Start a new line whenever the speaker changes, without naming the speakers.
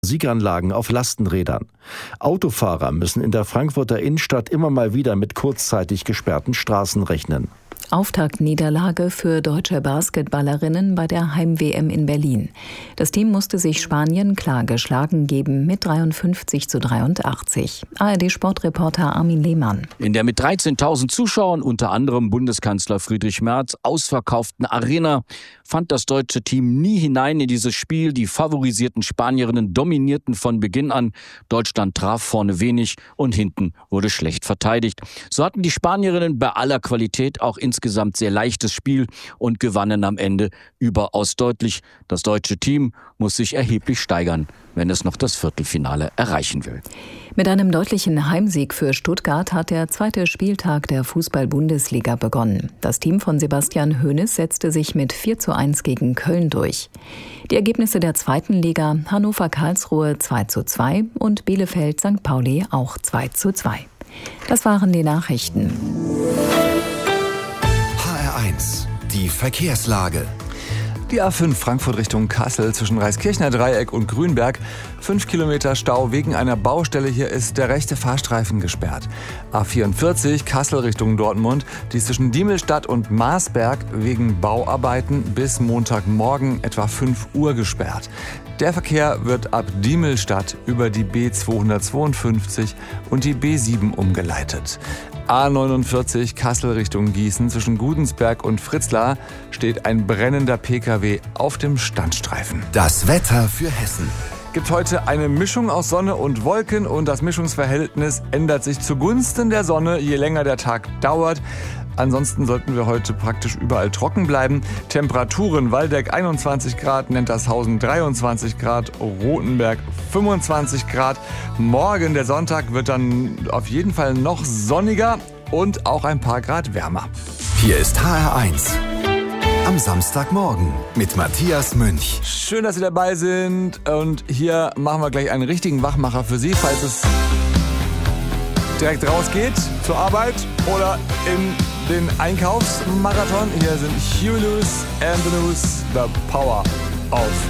Musikeranlagen auf Lastenrädern. Autofahrer müssen in der Frankfurter Innenstadt immer mal wieder mit kurzzeitig gesperrten Straßen rechnen.
Auftaktniederlage für deutsche Basketballerinnen bei der Heim-WM in Berlin. Das Team musste sich Spanien klar geschlagen geben mit 53:83. ARD-Sportreporter Armin Lehmann.
In der mit 13.000 Zuschauern, unter anderem Bundeskanzler Friedrich Merz, ausverkauften Arena fand das deutsche Team nie hinein in dieses Spiel. Die favorisierten Spanierinnen dominierten von Beginn an. Deutschland traf vorne wenig und hinten wurde schlecht verteidigt. So hatten die Spanierinnen bei aller Qualität auch insgesamt sehr leichtes Spiel und gewannen am Ende überaus deutlich. Das deutsche Team muss sich erheblich steigern, wenn es noch das Viertelfinale erreichen will.
Mit einem deutlichen Heimsieg für Stuttgart hat der zweite Spieltag der Fußball-Bundesliga begonnen. Das Team von Sebastian Hoeneß setzte sich mit 4:1 gegen Köln durch. Die Ergebnisse der zweiten Liga: Hannover-Karlsruhe 2:2 und Bielefeld-St. Pauli auch 2:2. Das waren die Nachrichten.
HR1, die Verkehrslage.
Die A5 Frankfurt Richtung Kassel zwischen Reiskirchner Dreieck und Grünberg. 5 Kilometer Stau wegen einer Baustelle. Hier ist der rechte Fahrstreifen gesperrt. A44 Kassel Richtung Dortmund. Die ist zwischen Diemelstadt und Marsberg wegen Bauarbeiten bis Montagmorgen etwa 5 Uhr gesperrt. Der Verkehr wird ab Diemelstadt über die B252 und die B7 umgeleitet. A49 Kassel Richtung Gießen zwischen Gudensberg und Fritzlar steht ein brennender Pkw auf dem Standstreifen.
Das Wetter für Hessen.
Gibt heute eine Mischung aus Sonne und Wolken und das Mischungsverhältnis ändert sich zugunsten der Sonne, je länger der Tag dauert. Ansonsten sollten wir heute praktisch überall trocken bleiben. Temperaturen: Waldeck 21 Grad, Nentershausen 23 Grad, Rothenberg 25 Grad. Morgen, der Sonntag, wird dann auf jeden Fall noch sonniger und auch ein paar Grad wärmer.
Hier ist HR1 am Samstagmorgen mit Matthias Münch.
Schön, dass Sie dabei sind und hier machen wir gleich einen richtigen Wachmacher für Sie, falls es direkt rausgeht zur Arbeit oder in den Einkaufsmarathon. Hier sind Huey Lewis and the News, The Power auf